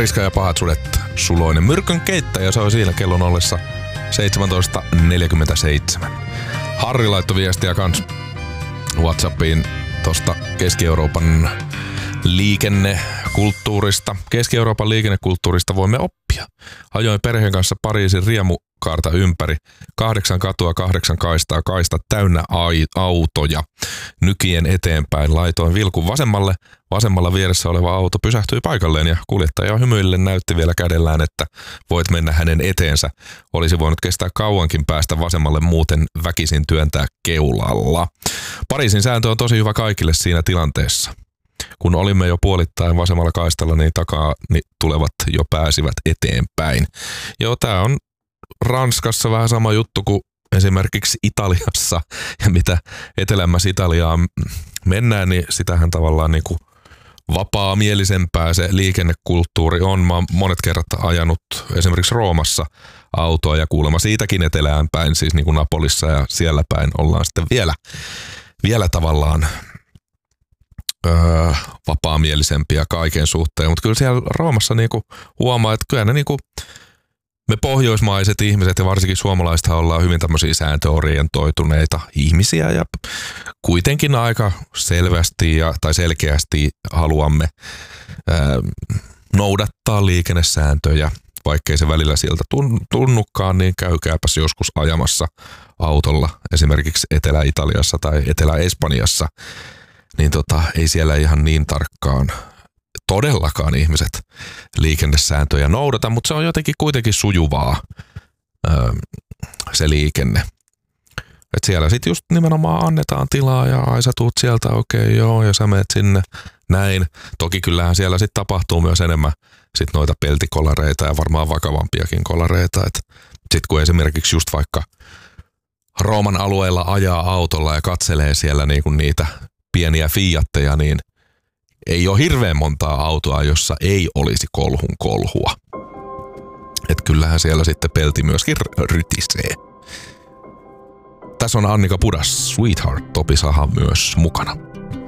Mariska ja pahat sudet, Suloinen myrkyn keittäjä, se on siinä kellon ollessa 17.47. Harri laittoi viestiä kans WhatsAppiin tosta Keski-Euroopan liikennekulttuurista. Keski-Euroopan liikennekulttuurista voimme oppia. Ajoin perheen kanssa Pariisin riemukaarta ympäri. 8 katua, 8 kaistaa, kaistat täynnä autoja. Nykien eteenpäin laitoin vilkun vasemmalle. Vasemmalla vieressä oleva auto pysähtyi paikalleen ja kuljettaja hymyillen näytti vielä kädellään, että voit mennä hänen eteensä. Olisi voinut kestää kauankin päästä vasemmalle, muuten väkisin työntää keulalla. Pariisin sääntö on tosi hyvä kaikille siinä tilanteessa. Kun olimme jo puolittain vasemmalla kaistalla, niin takaa tulevat jo pääsivät eteenpäin. Joo, tää on Ranskassa vähän sama juttu kuin esimerkiksi Italiassa. Ja mitä etelämmässä Italiaan mennään, niin sitähän tavallaan niin kuin vapaamielisempää se liikennekulttuuri on. Mä oon monet kerrat ajanut esimerkiksi Roomassa autoa ja kuulemma siitäkin etelään päin, siis niin kuin Napolissa ja siellä päin ollaan sitten vielä tavallaan vapaamielisempiä kaiken suhteen, mutta kyllä siellä Roomassa niinku huomaa, että kyllä ne niinku me pohjoismaiset ihmiset ja varsinkin suomalaisethan ollaan hyvin tämmöisiä sääntöorientoituneita ihmisiä ja kuitenkin aika selvästi tai selkeästi haluamme noudattaa liikennesääntöjä, vaikkei se välillä sieltä tunnukaan, niin käykääpäs joskus ajamassa autolla esimerkiksi Etelä-Italiassa tai Etelä-Espanjassa. Niin ei siellä ihan niin tarkkaan todellakaan ihmiset liikennesääntöjä noudata, mutta se on jotenkin kuitenkin sujuvaa se liikenne. Et siellä sitten just nimenomaan annetaan tilaa ja ai sä tuut sieltä, okei, joo, ja sä menet sinne, näin. Toki kyllähän siellä sitten tapahtuu myös enemmän sit noita peltikolareita ja varmaan vakavampiakin kolareita. Sitten kun esimerkiksi just vaikka Rooman alueella ajaa autolla ja katselee siellä niinku niitä pieniä Fiatteja, niin ei ole hirveän montaa autoa, jossa ei olisi kolhun kolhua. Et kyllähän siellä sitten pelti myöskin rytisee. Tässä on Annika Pudas, Sweetheart, Topi Saha myös mukana.